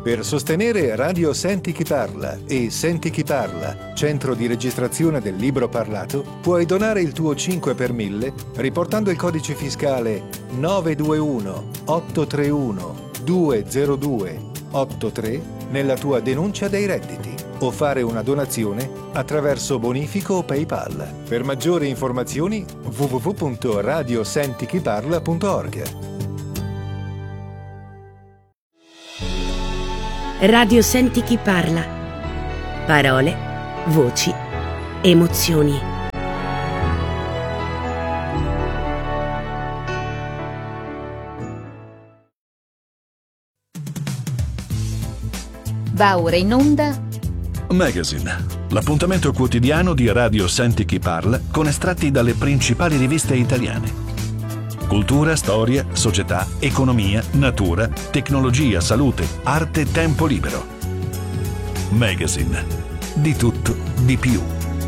Per sostenere Radio Senti Chi Parla e Senti Chi Parla, centro di registrazione del libro parlato, puoi donare il tuo 5 per 1000 riportando il codice fiscale 921 831 202 83 nella tua denuncia dei redditi o fare una donazione attraverso bonifico o PayPal. Per maggiori informazioni www.radiosentichiparla.org. Radio Senti Chi Parla. Parole, voci, emozioni. Va ora in onda Magazine, l'appuntamento quotidiano di Radio Senti Chi Parla con estratti dalle principali riviste italiane. Cultura, storia, società, economia, natura, tecnologia, salute, arte, tempo libero. Magazine. Di tutto, di più.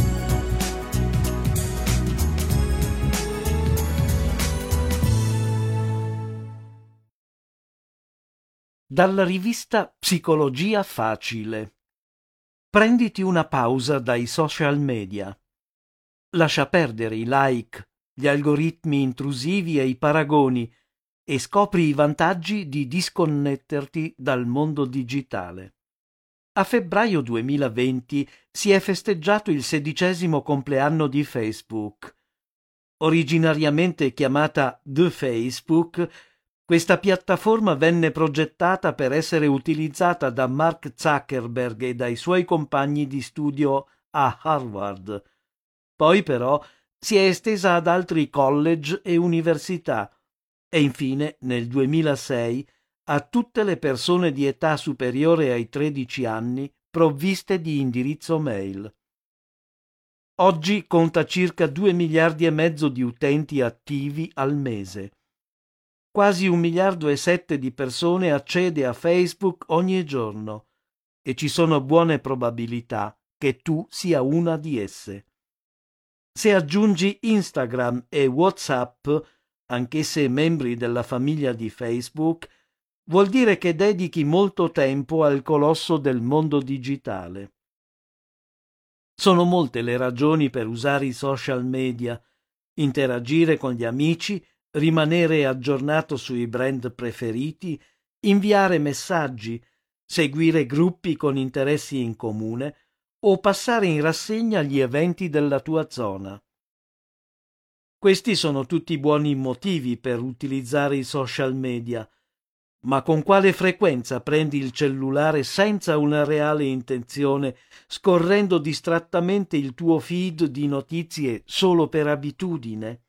Dalla rivista Psicologia Facile. Prenditi una pausa dai social media. Lascia perdere i like, gli algoritmi intrusivi e i paragoni e scopri i vantaggi di disconnetterti dal mondo digitale. A febbraio 2020 si è festeggiato il 16° compleanno di Facebook. Originariamente chiamata The Facebook, questa piattaforma venne progettata per essere utilizzata da Mark Zuckerberg e dai suoi compagni di studio a Harvard. Poi però si è estesa ad altri college e università e infine nel 2006 a tutte le persone di età superiore ai 13 anni provviste di indirizzo mail. Oggi conta circa 2,5 miliardi di utenti attivi al mese. Quasi 1,7 miliardi di persone accede a Facebook ogni giorno e ci sono buone probabilità che tu sia una di esse. Se aggiungi Instagram e WhatsApp, anch'esse membri della famiglia di Facebook, vuol dire che dedichi molto tempo al colosso del mondo digitale. Sono molte le ragioni per usare i social media, interagire con gli amici, rimanere aggiornato sui brand preferiti, inviare messaggi, seguire gruppi con interessi in comune o passare in rassegna gli eventi della tua zona. Questi sono tutti buoni motivi per utilizzare i social media, ma con quale frequenza prendi il cellulare senza una reale intenzione, scorrendo distrattamente il tuo feed di notizie solo per abitudine?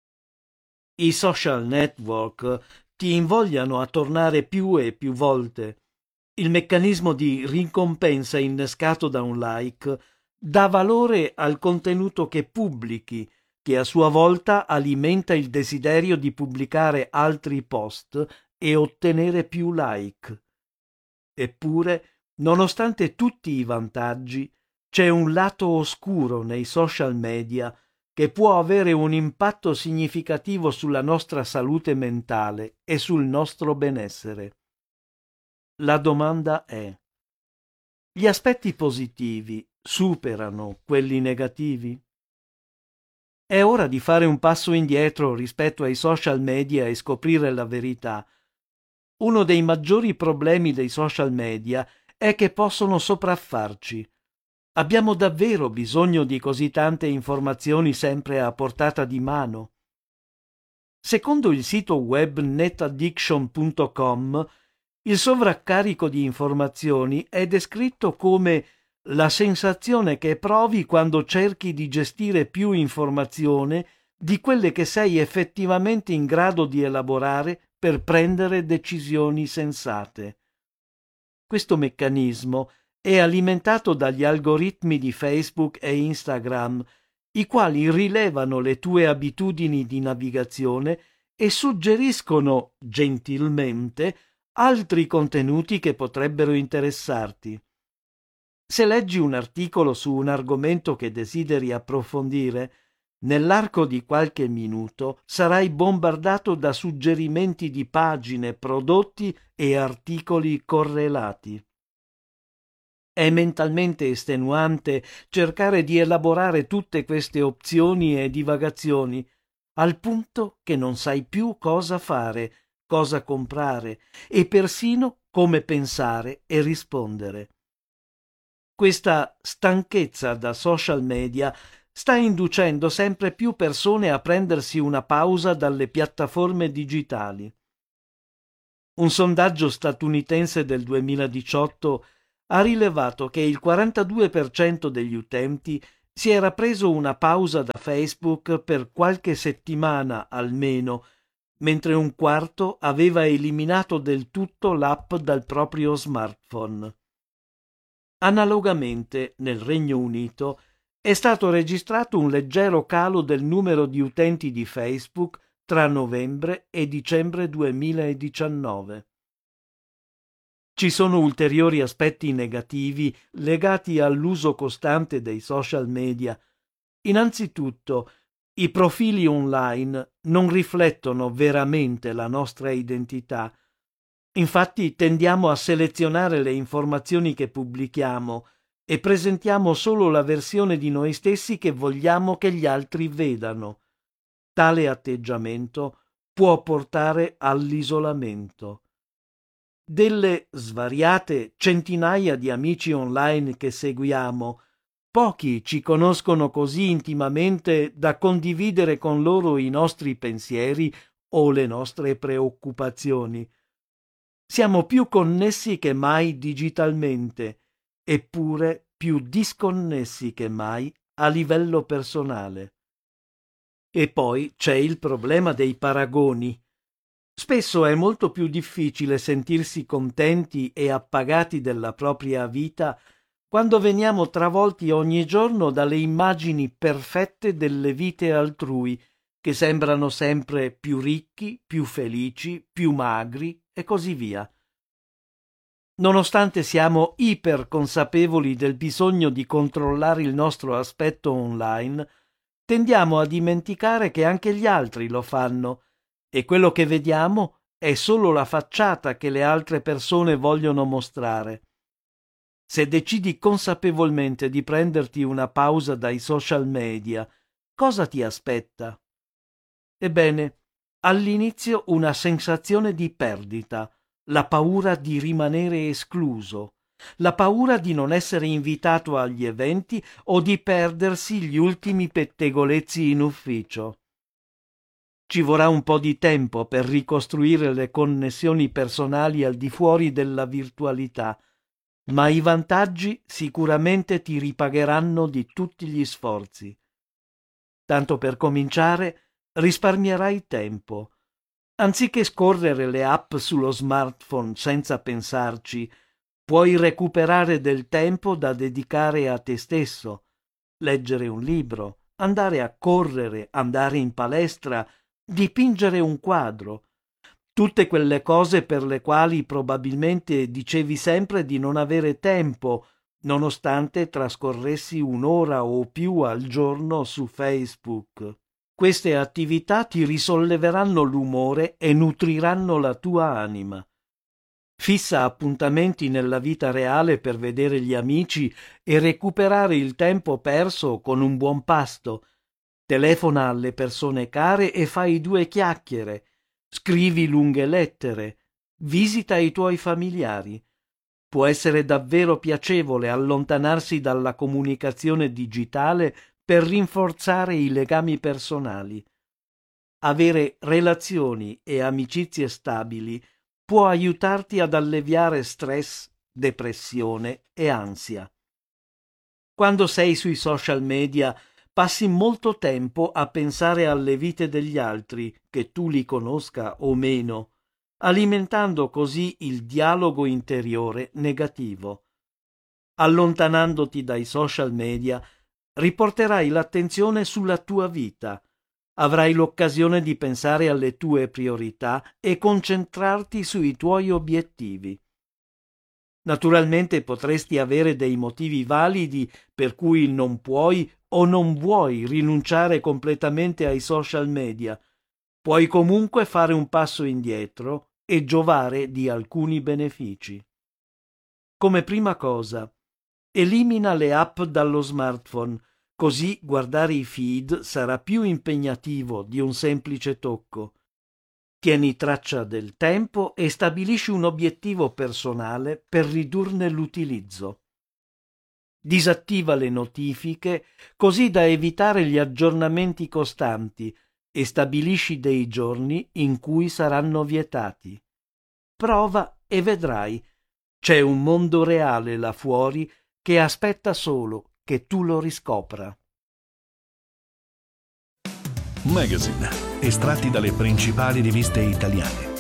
I social network ti invogliano a tornare più e più volte. Il meccanismo di ricompensa innescato da un like dà valore al contenuto che pubblichi, che a sua volta alimenta il desiderio di pubblicare altri post e ottenere più like. Eppure, nonostante tutti i vantaggi, c'è un lato oscuro nei social media che può avere un impatto significativo sulla nostra salute mentale e sul nostro benessere. La domanda è: gli aspetti positivi superano quelli negativi? È ora di fare un passo indietro rispetto ai social media e scoprire la verità. Uno dei maggiori problemi dei social media è che possono sopraffarci. Abbiamo davvero bisogno di così tante informazioni sempre a portata di mano? Secondo il sito web netaddiction.com, il sovraccarico di informazioni è descritto come la sensazione che provi quando cerchi di gestire più informazione di quelle che sei effettivamente in grado di elaborare per prendere decisioni sensate. Questo meccanismo è alimentato dagli algoritmi di Facebook e Instagram, i quali rilevano le tue abitudini di navigazione e suggeriscono, gentilmente, altri contenuti che potrebbero interessarti. Se leggi un articolo su un argomento che desideri approfondire, nell'arco di qualche minuto sarai bombardato da suggerimenti di pagine, prodotti e articoli correlati. È mentalmente estenuante cercare di elaborare tutte queste opzioni e divagazioni, al punto che non sai più cosa fare, cosa comprare e persino come pensare e rispondere. Questa stanchezza da social media sta inducendo sempre più persone a prendersi una pausa dalle piattaforme digitali. Un sondaggio statunitense del 2018 ha rilevato che il 42% degli utenti si era preso una pausa da Facebook per qualche settimana almeno, mentre un quarto aveva eliminato del tutto l'app dal proprio smartphone. Analogamente, nel Regno Unito, è stato registrato un leggero calo del numero di utenti di Facebook tra novembre e dicembre 2019. Ci sono ulteriori aspetti negativi legati all'uso costante dei social media. Innanzitutto, i profili online non riflettono veramente la nostra identità. Infatti tendiamo a selezionare le informazioni che pubblichiamo e presentiamo solo la versione di noi stessi che vogliamo che gli altri vedano. Tale atteggiamento può portare all'isolamento. Delle svariate centinaia di amici online che seguiamo, pochi ci conoscono così intimamente da condividere con loro i nostri pensieri o le nostre preoccupazioni. Siamo più connessi che mai digitalmente, eppure più disconnessi che mai a livello personale. E poi c'è il problema dei paragoni. Spesso è molto più difficile sentirsi contenti e appagati della propria vita quando veniamo travolti ogni giorno dalle immagini perfette delle vite altrui, che sembrano sempre più ricchi, più felici, più magri e così via. Nonostante siamo iperconsapevoli del bisogno di controllare il nostro aspetto online, tendiamo a dimenticare che anche gli altri lo fanno, e quello che vediamo è solo la facciata che le altre persone vogliono mostrare. Se decidi consapevolmente di prenderti una pausa dai social media, cosa ti aspetta? Ebbene, all'inizio una sensazione di perdita, la paura di rimanere escluso, la paura di non essere invitato agli eventi o di perdersi gli ultimi pettegolezzi in ufficio. Ci vorrà un po' di tempo per ricostruire le connessioni personali al di fuori della virtualità, ma i vantaggi sicuramente ti ripagheranno di tutti gli sforzi. Tanto per cominciare, risparmierai tempo. Anziché scorrere le app sullo smartphone senza pensarci, puoi recuperare del tempo da dedicare a te stesso, leggere un libro, andare a correre, andare in palestra, dipingere un quadro. Tutte quelle cose per le quali probabilmente dicevi sempre di non avere tempo, nonostante trascorressi un'ora o più al giorno su Facebook. Queste attività ti risolleveranno l'umore e nutriranno la tua anima. Fissa appuntamenti nella vita reale per vedere gli amici e recuperare il tempo perso con un buon pasto. Telefona alle persone care e fai 2 chiacchiere. Scrivi lunghe lettere. Visita i tuoi familiari. Può essere davvero piacevole allontanarsi dalla comunicazione digitale per rinforzare i legami personali. Avere relazioni e amicizie stabili può aiutarti ad alleviare stress, depressione e ansia. Quando sei sui social media, passi molto tempo a pensare alle vite degli altri, che tu li conosca o meno, alimentando così il dialogo interiore negativo. Allontanandoti dai social media, riporterai l'attenzione sulla tua vita, avrai l'occasione di pensare alle tue priorità e concentrarti sui tuoi obiettivi. Naturalmente potresti avere dei motivi validi per cui non puoi o non vuoi rinunciare completamente ai social media, puoi comunque fare un passo indietro e giovare di alcuni benefici. Come prima cosa, elimina le app dallo smartphone, così guardare i feed sarà più impegnativo di un semplice tocco. Tieni traccia del tempo e stabilisci un obiettivo personale per ridurne l'utilizzo. Disattiva le notifiche così da evitare gli aggiornamenti costanti e stabilisci dei giorni in cui saranno vietati. Prova e vedrai. C'è un mondo reale là fuori che aspetta solo che tu lo riscopra. Magazine, estratti dalle principali riviste italiane.